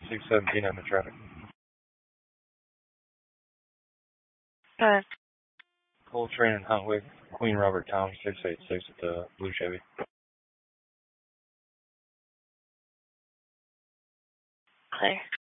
617 on the traffic. Good. Coltrane and Huntwick, Queen Robert Town, 686 at the Blue Chevy. Clear.